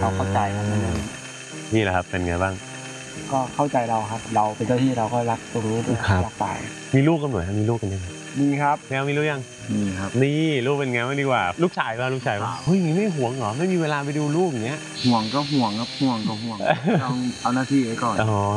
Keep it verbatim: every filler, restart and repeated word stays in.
เขาเข้าใจครับนี่แหละครับเป็นไงบ้างก็เข้าใจเราครับเราเป็นเจ้าที่เราก็รักตรงนี้ด้วยรักป่ามีลูกกันหน่อยมีลูกกันยังมีครับแมวมีลูกยังมีครับนี่ลูกเป็นไงบ้างดีกว่าลูกชายป่ะลูกชายป่ะเฮ้ยไม่ห่วงเหรอไม่มีเวลาไปดูลูกอย่างเงี้ยห่วงก็ห่วงครับห่วงก็ห่วงต้องเอาหน้าที่ไว้ก่อน